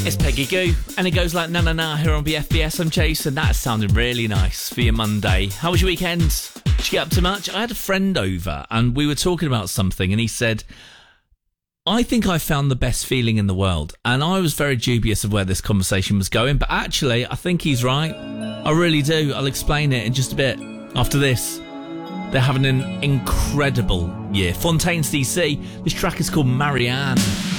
It's Peggy Goo, and it goes like na na na here on BFBS. I'm Jason. That sounded really nice for your Monday. How was your weekend? Did you get up to much? I had a friend over, and we were talking about something, and he said, I think I found the best feeling in the world. And I was very dubious of where this conversation was going, but actually, I think he's right. I really do. I'll explain it in just a bit after this. They're having an incredible year. Fontaines DC. This track is called Marianne.